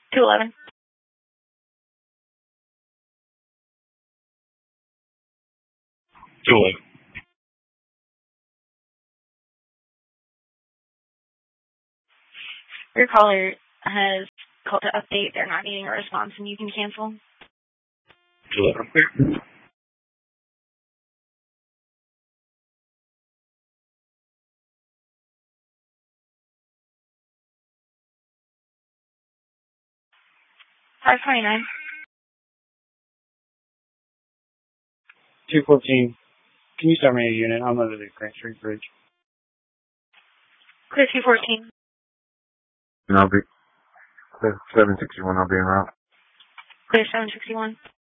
211. Your caller has called to update. They're not getting a response, and you can cancel. 211. 529. 214. Can you start me a unit? I'm under the Grant Street Bridge. Clear 214. And I'll be 761. I'll be en route. Clear 761.